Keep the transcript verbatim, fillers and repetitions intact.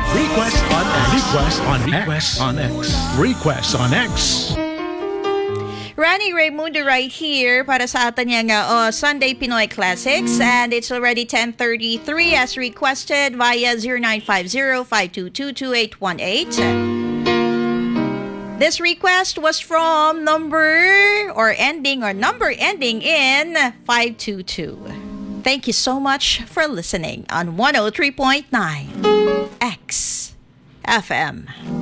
Request on X. Request on Request on X. Request on X. Rani Raimundo right here para sa atin yung uh, Sunday Pinoy Classics, and it's already ten thirty-three as requested via zero nine five zero, five two two, two eight one eight. This request was from number or ending or number ending in five two two. Thank you so much for listening on one oh three point nine X F M.